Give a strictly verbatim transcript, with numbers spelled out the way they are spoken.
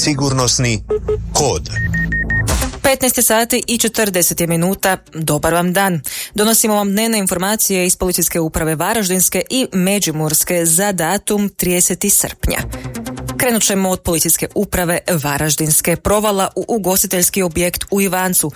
Sigurnosni kod. petnaest sati i četrdeset minuta. Dobar vam dan. Donosimo vam dnevne informacije iz Policijske uprave Varaždinske i Međimurske za datum tridesetog srpnja. Krenut ćemo od Policijske uprave Varaždinske. Provala u ugostiteljski objekt u Ivancu.